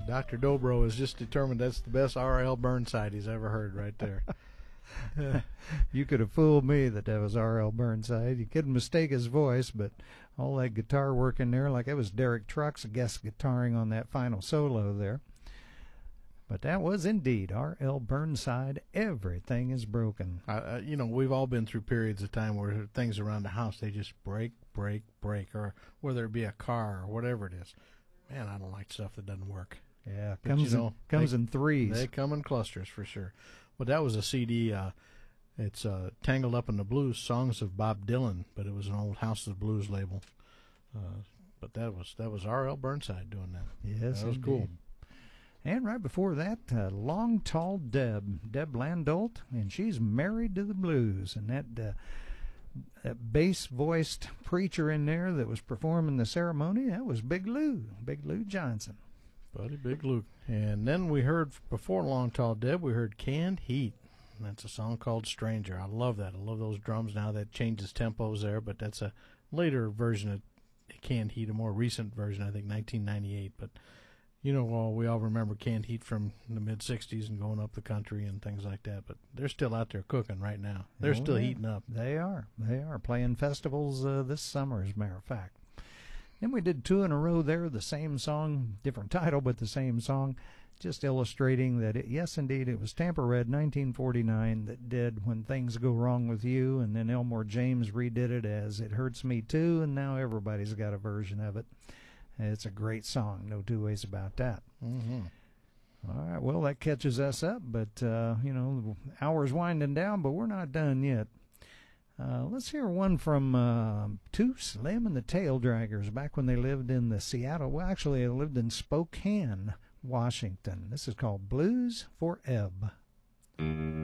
Dr. Dobro has just determined that's the best R.L. Burnside he's ever heard right there. You could have fooled me that was R.L. Burnside. You couldn't mistake his voice, but all that guitar work in there, like it was Derek Trucks guest guitaring on that final solo there. But that was indeed R.L. Burnside, Everything is Broken. We've all been through periods of time where things around the house, they just break, or whether it be a car or whatever it is. Man, I don't like stuff that doesn't work. Yeah, But, comes in threes. They come in clusters for sure. Well, that was a CD. It's Tangled Up in the Blues, Songs of Bob Dylan, but it was an old House of Blues label. But that was R.L. Burnside doing that. Yes, that was indeed. cool. And right before that, Long Tall Deb Landolt, and she's Married to the Blues. And that bass-voiced preacher in there that was performing the ceremony, that was Big Lou Johnson. Buddy Big Lou. And then we heard, before Long Tall Deb, we heard Canned Heat. That's a song called Stranger. I love that. I love those drums now. That changes tempos there, but that's a later version of Canned Heat, a more recent version, I think 1998. But we all remember Canned Heat from the mid-'60s and going up the country and things like that. But they're still out there cooking right now. They're still heating up. They are playing festivals this summer, as a matter of fact. Then we did two in a row there, the same song, different title, but the same song, just illustrating that, yes, indeed, it was Tampa Red, 1949, that did When Things Go Wrong with You, and then Elmore James redid it as It Hurts Me Too, and now everybody's got a version of it. It's a great song, no two ways about that. Mm-hmm. All right, well, that catches us up, but, the hour's winding down, but we're not done yet. Let's hear one from Too Slim and the Tail Draggers, back when they lived in the Seattle, well, actually, they lived in Spokane, Washington. This is called Blues for Ebb.